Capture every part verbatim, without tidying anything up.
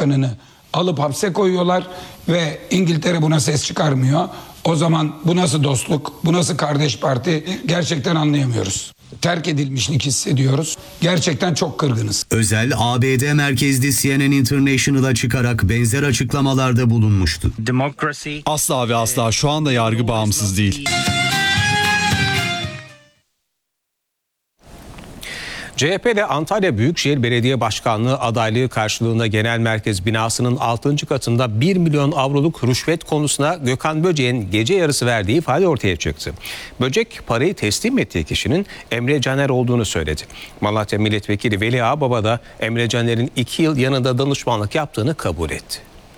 Başkanı'nı alıp hapse koyuyorlar ve İngiltere buna ses çıkarmıyor. O zaman bu nasıl dostluk, bu nasıl kardeş parti gerçekten anlayamıyoruz. Terk edilmişlik hissediyoruz. Gerçekten çok kırgınız. Özel, A B D merkezli C N N International'a çıkarak benzer açıklamalarda bulunmuştu. Asla ve asla şu anda yargı bağımsız değil. C H P'de Antalya Büyükşehir Belediye Başkanlığı adaylığı karşılığında Genel Merkez binasının altıncı katında bir milyon avroluk rüşvet konusuna Gökhan Böcek'in gece yarısı verdiği ifade ortaya çıktı. Böcek parayı teslim ettiği kişinin Emre Caner olduğunu söyledi. Malatya Milletvekili Veli Ağbaba da Emre Caner'in iki yıl yanında danışmanlık yaptığını kabul etti.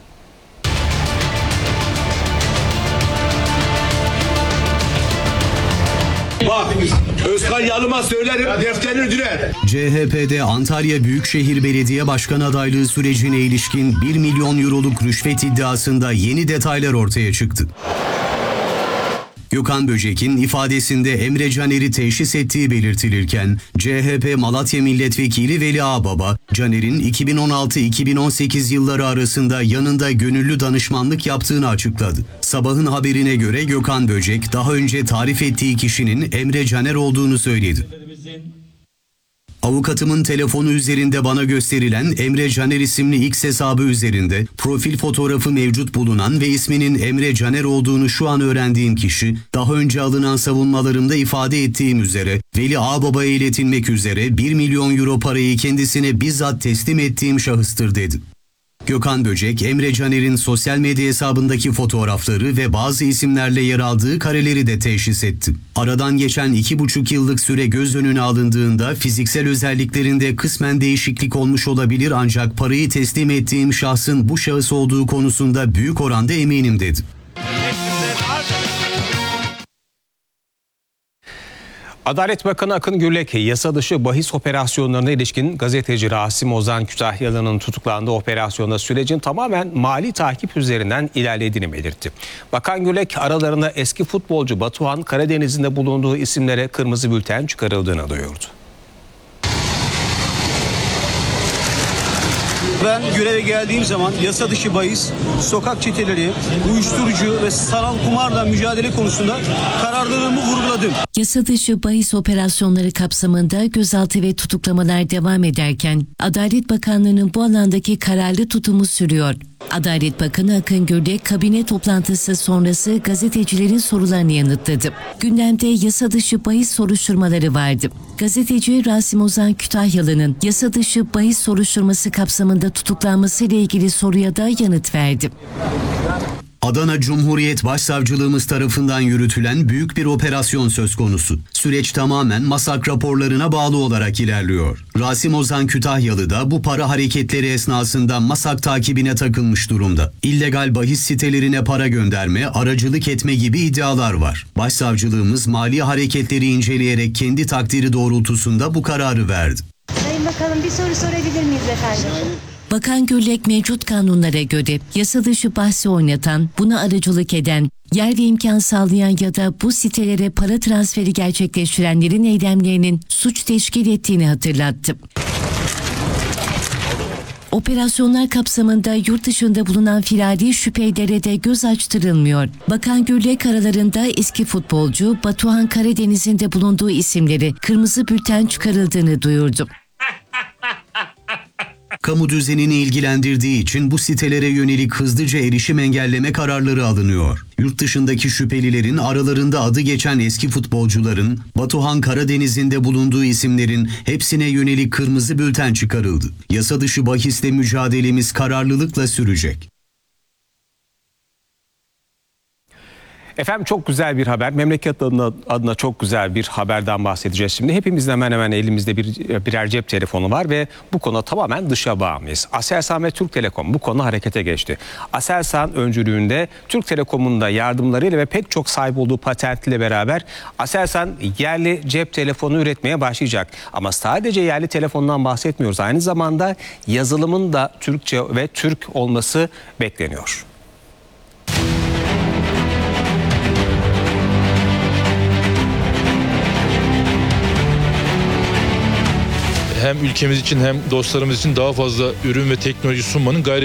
Bak, Özkan Yalım'a söylerim, defterini dürer. C H P'de Antalya Büyükşehir Belediye Başkan adaylığı sürecine ilişkin bir milyon euroluk rüşvet iddiasında yeni detaylar ortaya çıktı. Gökhan Böcek'in ifadesinde Emre Caner'i teşhis ettiği belirtilirken C H P Malatya Milletvekili Veli Ağbaba, Caner'in iki bin on altı iki bin on sekiz yılları arasında yanında gönüllü danışmanlık yaptığını açıkladı. Sabahın haberine göre Gökhan Böcek daha önce tarif ettiği kişinin Emre Caner olduğunu söyledi. Avukatımın telefonu üzerinde bana gösterilen Emre Caner isimli X hesabı üzerinde profil fotoğrafı mevcut bulunan ve isminin Emre Caner olduğunu şu an öğrendiğim kişi, daha önce alınan savunmalarımda ifade ettiğim üzere Veli Ağbaba'ya iletilmek üzere bir milyon euro parayı kendisine bizzat teslim ettiğim şahıstır dedi. Gökhan Böcek, Emre Caner'in sosyal medya hesabındaki fotoğrafları ve bazı isimlerle yer aldığı kareleri de teşhis etti. Aradan geçen iki buçuk yıllık süre göz önüne alındığında fiziksel özelliklerinde kısmen değişiklik olmuş olabilir ancak parayı teslim ettiğim şahsın bu şahıs olduğu konusunda büyük oranda eminim dedi. Adalet Bakanı Akın Gürlek, yasa dışı bahis operasyonlarına ilişkin gazeteci Rasim Ozan Kütahyalı'nın tutuklandığı operasyonda sürecin tamamen mali takip üzerinden ilerlediğini belirtti. Bakan Gürlek, aralarında eski futbolcu Batuhan Karadeniz'in de bulunduğu isimlere kırmızı bülten çıkarıldığını duyurdu. Ben göreve geldiğim zaman yasa dışı bahis, sokak çeteleri, uyuşturucu ve sanal kumarla mücadele konusunda kararlılığımı vurguladım. Yasa dışı bahis operasyonları kapsamında gözaltı ve tutuklamalar devam ederken Adalet Bakanlığı'nın bu alandaki kararlı tutumu sürüyor. Adalet Bakanı Akın Gürlek kabine toplantısı sonrası gazetecilerin sorularını yanıtladı. Gündemde yasa dışı bahis soruşturmaları vardı. Gazeteci Rasim Ozan Kütahyalı'nın yasa dışı bahis soruşturması kapsamında tutuklanmasıyla ilgili soruya da yanıt verdi. Adana Cumhuriyet Başsavcılığımız tarafından yürütülen büyük bir operasyon söz konusu. Süreç tamamen MASAK raporlarına bağlı olarak ilerliyor. Rasim Ozan Kütahyalı da bu para hareketleri esnasında MASAK takibine takılmış durumda. İllegal bahis sitelerine para gönderme, aracılık etme gibi iddialar var. Başsavcılığımız mali hareketleri inceleyerek kendi takdiri doğrultusunda bu kararı verdi. Sayın Bakanım, bir soru sorabilir miyiz efendim? Bakan Gürlek mevcut kanunlara göre yasa dışı bahsi oynatan, buna aracılık eden, yer ve imkan sağlayan ya da bu sitelere para transferi gerçekleştirenlerin eylemlerinin suç teşkil ettiğini hatırlattı. Operasyonlar kapsamında yurt dışında bulunan firari şüphelilere de göz açtırılmıyor. Bakan Gürlek aralarında eski futbolcu Batuhan Karadeniz'in de bulunduğu isimleri kırmızı bülten çıkarıldığını duyurdu. Kamu düzenini ilgilendirdiği için bu sitelere yönelik hızlıca erişim engelleme kararları alınıyor. Yurt dışındaki şüphelilerin aralarında adı geçen eski futbolcuların, Batuhan Karadeniz'in de bulunduğu isimlerin hepsine yönelik kırmızı bülten çıkarıldı. Yasa dışı bahisle mücadelemiz kararlılıkla sürecek. Efendim, çok güzel bir haber. Memleket adına, adına çok güzel bir haberden bahsedeceğiz şimdi. Hepimizin hemen hemen elimizde bir, birer cep telefonu var ve bu konu tamamen dışa bağımlıyız. Aselsan ve Türk Telekom bu konu harekete geçti. Aselsan öncülüğünde Türk Telekom'un da yardımlarıyla ve pek çok sahip olduğu patentiyle beraber Aselsan yerli cep telefonu üretmeye başlayacak. Ama sadece yerli telefondan bahsetmiyoruz. Aynı zamanda yazılımın da Türkçe ve Türk olması bekleniyor. Hem ülkemiz için hem dostlarımız için daha fazla ürün ve teknoloji sunmanın gayret